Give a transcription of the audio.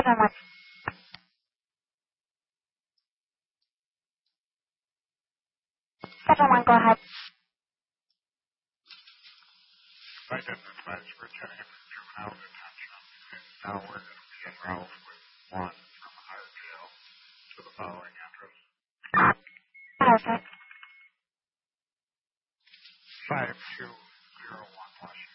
7-1. 7-1, go ahead. Identified returning from juvenile detention, and now we're going to be en route with 1 from our jail to the following address. Perfect. 5201 Washington.